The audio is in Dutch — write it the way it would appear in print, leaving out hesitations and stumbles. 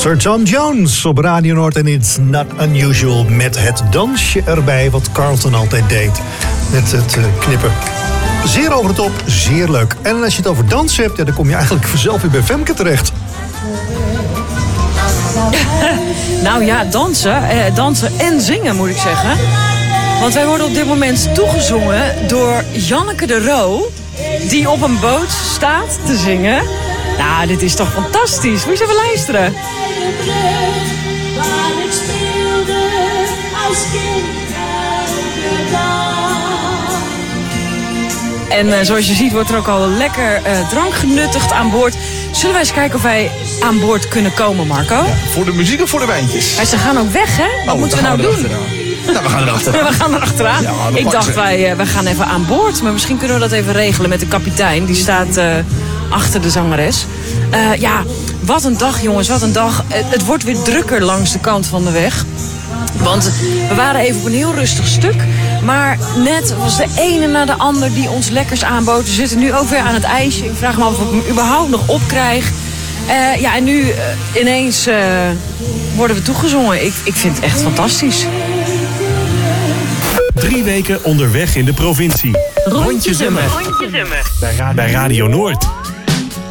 Sir Tom Jones op Radio Noord en It's Not Unusual met het dansje erbij wat Carlton altijd deed. Met het knippen. Zeer over de top, zeer leuk. En als je het over dansen hebt, dan kom je eigenlijk vanzelf weer bij Femke terecht. Nou ja, dansen en zingen moet ik zeggen. Want wij worden op dit moment toegezongen door Janneke de Roo, die op een boot staat te zingen. Nou, dit is toch fantastisch. Moet je eens even luisteren. En zoals je ziet wordt er ook al lekker drank genuttigd aan boord. Zullen wij eens kijken of wij aan boord kunnen komen, Marco? Ja, voor de muziek of voor de wijntjes? Maar ze gaan ook weg, hè? Wat moeten we nou doen? Nou, we gaan erachteraan. We gaan erachteraan. Ja, ik dacht, wij gaan even aan boord. Maar misschien kunnen we dat even regelen met de kapitein. Die staat achter de zangeres. Ja, wat een dag, jongens. Wat een dag. Het wordt weer drukker langs de kant van de weg. Want we waren even op een heel rustig stuk. Maar net was de ene na de ander die ons lekkers aanbood. We zitten nu ook weer aan het ijsje. Ik vraag me af of ik hem überhaupt nog opkrijg. Ja, en nu ineens worden we toegezongen. Ik vind het echt fantastisch. 3 weken onderweg in de provincie. Rondje Zummer. Bij Radio Noord.